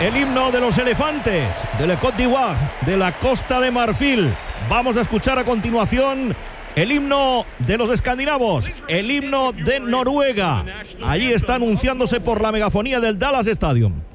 el himno de los elefantes de la Côte d'Ivoire, de la Costa de Marfil. Vamos a escuchar a continuación el himno de los escandinavos, el himno de Noruega. Allí está anunciándose por la megafonía del Dallas Stadium.